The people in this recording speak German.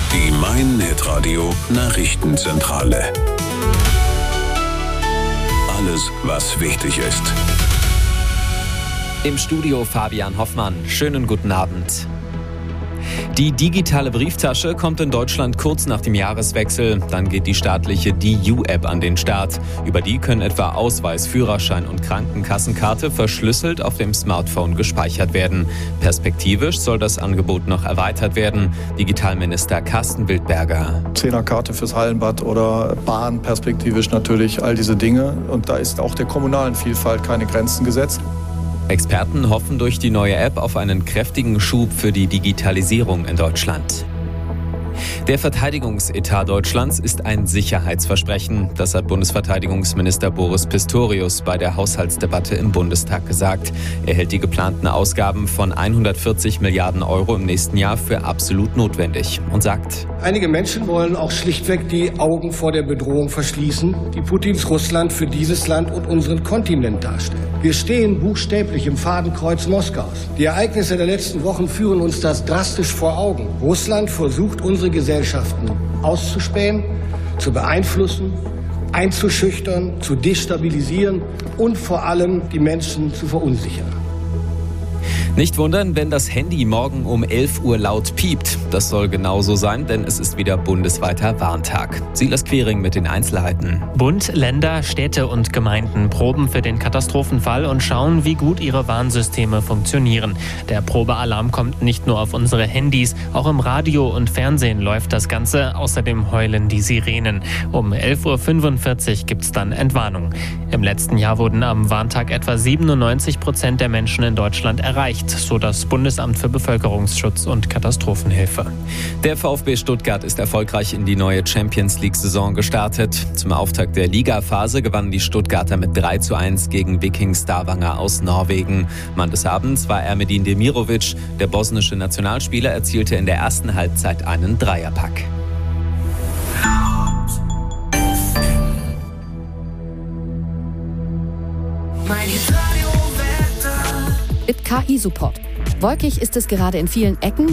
Die Main-Net-Radio Nachrichtenzentrale. Alles, was wichtig ist. Im Studio Fabian Hoffmann. Schönen guten Abend. Die digitale Brieftasche kommt in Deutschland kurz nach dem Jahreswechsel. Dann geht die staatliche DiU-App an den Start. Über die können etwa Ausweis, Führerschein und Krankenkassenkarte verschlüsselt auf dem Smartphone gespeichert werden. Perspektivisch soll das Angebot noch erweitert werden. Digitalminister Carsten Wildberger. 10er-Karte fürs Hallenbad oder Bahn perspektivisch natürlich, all diese Dinge. Und da ist auch der kommunalen Vielfalt keine Grenzen gesetzt. Experten hoffen durch die neue App auf einen kräftigen Schub für die Digitalisierung in Deutschland. Der Verteidigungsetat Deutschlands ist ein Sicherheitsversprechen. Das hat Bundesverteidigungsminister Boris Pistorius bei der Haushaltsdebatte im Bundestag gesagt. Er hält die geplanten Ausgaben von 140 Milliarden Euro im nächsten Jahr für absolut notwendig und sagt: Einige Menschen wollen auch schlichtweg die Augen vor der Bedrohung verschließen, die Putins Russland für dieses Land und unseren Kontinent darstellt. Wir stehen buchstäblich im Fadenkreuz Moskaus. Die Ereignisse der letzten Wochen führen uns das drastisch vor Augen. Russland versucht, unsere Gesellschaften auszuspähen, zu beeinflussen, einzuschüchtern, zu destabilisieren und vor allem die Menschen zu verunsichern. Nicht wundern, wenn das Handy morgen um 11 Uhr laut piept. Das soll genauso sein, denn es ist wieder bundesweiter Warntag. Silas Quiring mit den Einzelheiten. Bund, Länder, Städte und Gemeinden proben für den Katastrophenfall und schauen, wie gut ihre Warnsysteme funktionieren. Der Probealarm kommt nicht nur auf unsere Handys, auch im Radio und Fernsehen läuft das Ganze. Außerdem heulen die Sirenen. Um 11.45 Uhr gibt es dann Entwarnung. Im letzten Jahr wurden am Warntag etwa 97% der Menschen in Deutschland erreicht, so das Bundesamt für Bevölkerungsschutz und Katastrophenhilfe. Der VfB Stuttgart ist erfolgreich in die neue Champions-League-Saison gestartet. Zum Auftakt der Ligaphase gewannen die Stuttgarter mit 3:1 gegen Viking Stavanger aus Norwegen. Mann des Abends war Ermedin Demirovic. Der bosnische Nationalspieler erzielte in der ersten Halbzeit einen Dreierpack. Mit KI-Support. Wolkig ist es gerade in vielen Ecken.